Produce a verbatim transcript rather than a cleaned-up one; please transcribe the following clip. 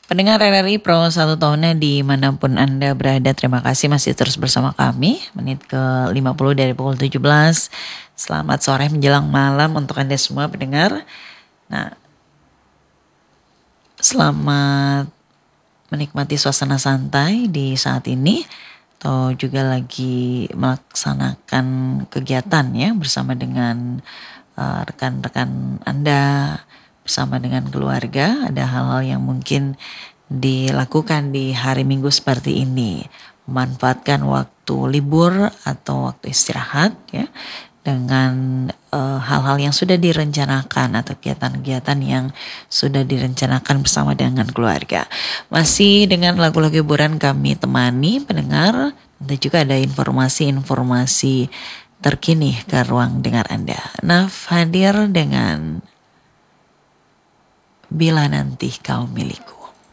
Pendengar R R I Pro satu tahunnya dimanapun Anda berada, terima kasih masih terus bersama kami. Menit ke lima puluh dari pukul tujuh belas. Selamat sore menjelang malam untuk Anda semua pendengar. Nah, selamat menikmati suasana santai di saat ini. Atau juga lagi melaksanakan kegiatan ya bersama dengan uh, rekan-rekan Anda, bersama dengan keluarga. Ada hal-hal yang mungkin dilakukan di hari Minggu seperti ini, memanfaatkan waktu libur atau waktu istirahat ya dengan uh, hal-hal yang sudah direncanakan atau kegiatan-kegiatan yang sudah direncanakan bersama dengan keluarga. Masih dengan lagu-lagu hiburan kami temani pendengar, nanti juga ada informasi-informasi terkini ke ruang dengar Anda. Naf hadir dengan Bila Nanti Kau Milikku.